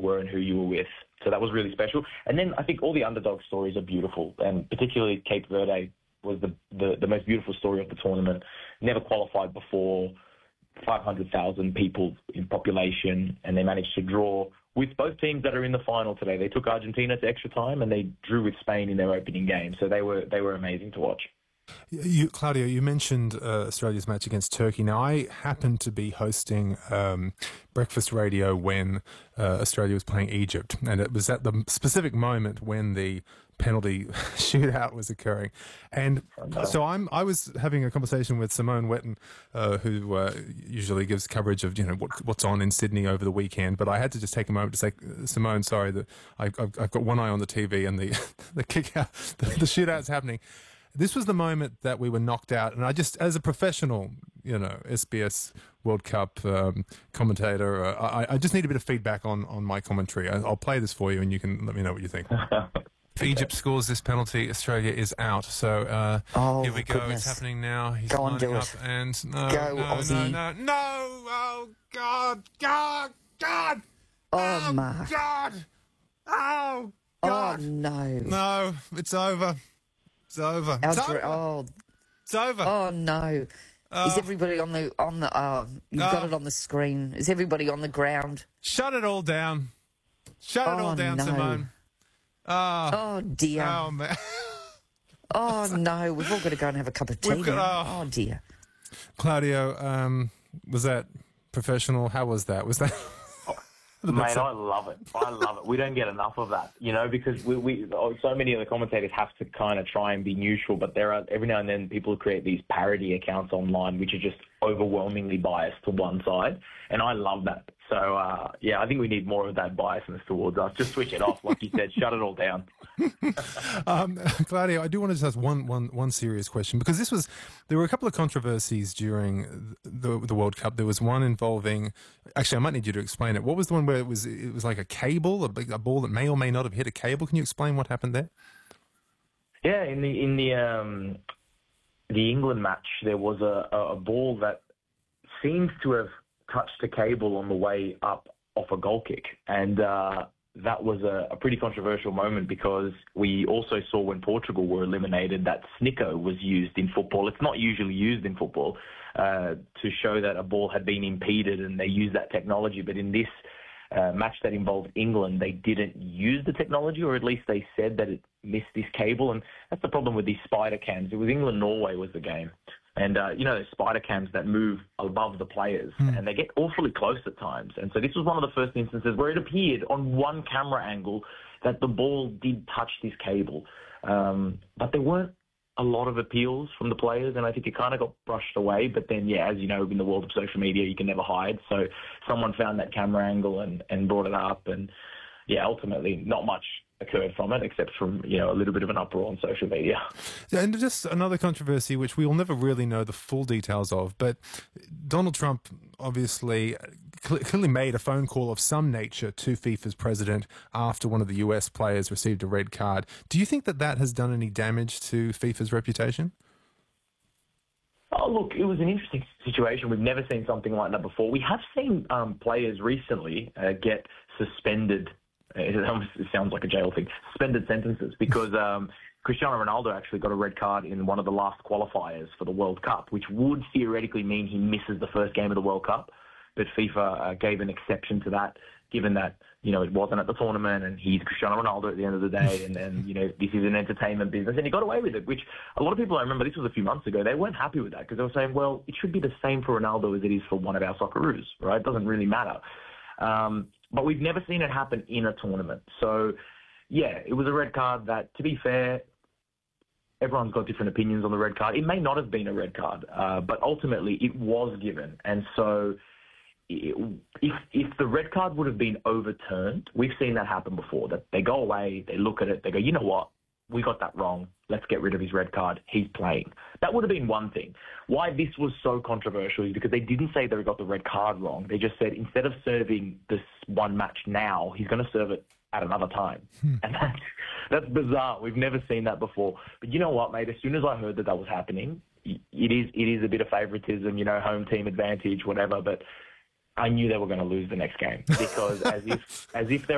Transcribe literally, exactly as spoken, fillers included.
were and who you were with. So that was really special. And then I think all the underdog stories are beautiful, and particularly Cape Verde was the, the, the most beautiful story of the tournament. Never qualified before, five hundred thousand people in population, and they managed to draw with both teams that are in the final today. They took Argentina to extra time, and they drew with Spain in their opening game. So they were they were amazing to watch. You, Claudio, you mentioned uh, Australia's match against Turkey. Now, I happened to be hosting um, breakfast radio when uh, Australia was playing Egypt, and it was at the specific moment when the penalty shootout was occurring. And so I'm I was having a conversation with Simone Wetton, uh, who uh, usually gives coverage of, you know, what, what's on in Sydney over the weekend. But I had to just take a moment to say, Simone, sorry, that I've, I've got one eye on the T V and the the kick out, the, the shootout's happening. This was the moment that we were knocked out, and I just, as a professional, you know, S B S World Cup um, commentator, uh, I, I just need a bit of feedback on, on my commentary. I, I'll play this for you, and you can let me know what you think. If Egypt scores this penalty, Australia is out. So uh, oh, here we go. Goodness. It's happening now. He's go lining on, up, it. and no, go, no, Aussie. no, no, no! Oh God, God, God! Oh, oh Mark. God! Oh God! Oh no! No, it's over. It's over. It's Dr- over. Oh, it's over. Oh no! Oh. Is everybody on the on the? Oh, you've Oh. got it on the screen. Is everybody on the ground? Shut it all down. Shut oh, it all down, no. Simone. Oh, oh dear. Oh man. oh no! We've all got to go and have a cup of tea. We've got, now. oh. oh dear. Claudio, um, was that professional? How was that? Was that? Mate, I love it. I love it. We don't get enough of that, you know, because we, we so many of the commentators have to kind of try and be neutral, but there are every now and then people create these parody accounts online which are just overwhelmingly biased to one side, and I love that. So, uh, yeah, I think we need more of that biasness towards us. Just switch it off, like you said, shut it all down. um, Claudio, I do want to just ask one, one, one serious question, because this was, there were a couple of controversies during the, the World Cup. There was one involving, actually, I might need you to explain it. What was the one where it was, it was like a cable, a, a ball that may or may not have hit a cable? Can you explain what happened there? Yeah, in the in the um, the England match, there was a, a ball that seems to have touched a cable on the way up off a goal kick, and uh, that was a, a pretty controversial moment, because we also saw when Portugal were eliminated that snicko was used in football. It's not usually used in football uh, to show that a ball had been impeded, and they used that technology. But in this uh, match that involved England, they didn't use the technology, or at least they said that it missed this cable. And that's the problem with these spider cams. It was England-Norway was the game. And, uh, you know, those spider cams that move above the players, mm. and they get awfully close at times. And so this was one of the first instances where it appeared on one camera angle that the ball did touch this cable. Um, but there weren't a lot of appeals from the players, and I think it kind of got brushed away. But then, yeah, as you know, in the world of social media, you can never hide. So someone found that camera angle and, and brought it up. And, yeah, ultimately not much occurred from it, except from, you know, a little bit of an uproar on social media. And just another controversy, which we will never really know the full details of, but Donald Trump obviously clearly made a phone call of some nature to FIFA's president after one of the U S players received a red card. Do you think that that has done any damage to FIFA's reputation? Oh, look, it was an interesting situation. We've never seen something like that before. We have seen um, players recently uh, get suspended. It almost sounds like a jail thing. Suspended sentences, because um, Cristiano Ronaldo actually got a red card in one of the last qualifiers for the World Cup, which would theoretically mean he misses the first game of the World Cup. But FIFA uh, gave an exception to that, given that, you know, it wasn't at the tournament and he's Cristiano Ronaldo at the end of the day. And then, you know, this is an entertainment business. And he got away with it, which a lot of people, I remember this was a few months ago, they weren't happy with that, because they were saying, well, it should be the same for Ronaldo as it is for one of our Socceroos, right? It doesn't really matter. Um, but we've never seen it happen in a tournament. So, yeah, it was a red card that, to be fair, everyone's got different opinions on the red card. It may not have been a red card, uh, but ultimately it was given. And so it, if, if the red card would have been overturned, we've seen that happen before, that they go away, they look at it, they go, you know what, we got that wrong. Let's get rid of his red card. He's playing. That would have been one thing. Why this was so controversial is because they didn't say they got the red card wrong. They just said instead of serving this one match now, he's going to serve it at another time. Hmm. And that's, that's bizarre. We've never seen that before. But you know what, mate? As soon as I heard that that was happening, it is it is a bit of favoritism, you know, home team advantage, whatever. But I knew they were going to lose the next game, because as if as if they're